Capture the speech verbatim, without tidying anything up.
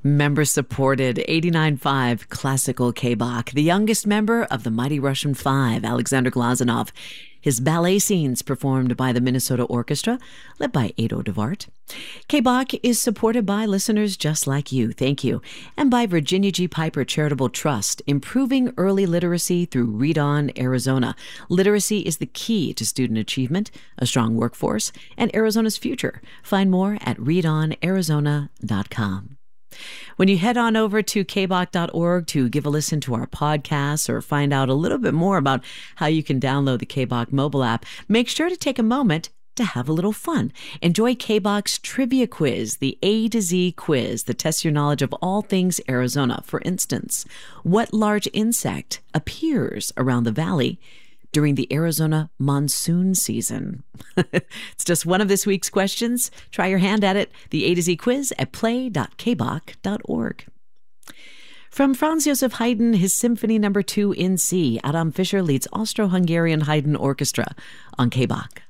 Member-supported eighty-nine point five Classical K-Bach, the youngest member of the Mighty Russian Five, Alexander Glazunov. His ballet scenes performed by the Minnesota Orchestra, led by Ado DeVart. K-Bach is supported by listeners just like you, thank you, and by Virginia G. Piper Charitable Trust, improving early literacy through Read On Arizona. Literacy is the key to student achievement, a strong workforce, and Arizona's future. Find more at read on arizona dot com. When you head on over to k bach dot org to give a listen to our podcasts or find out a little bit more about how you can download the K-Bach mobile app, make sure to take a moment to have a little fun. Enjoy K-Bach's Trivia Quiz, the A to Z quiz that tests your knowledge of all things Arizona. For instance, what large insect appears around the valley during the Arizona monsoon season? It's just one of this week's questions. Try your hand at it. The A to Z quiz at play dot k bach dot org. From Franz Joseph Haydn, his Symphony Number Two in C, Adam Fischer leads Austro-Hungarian Haydn Orchestra on K-Bach.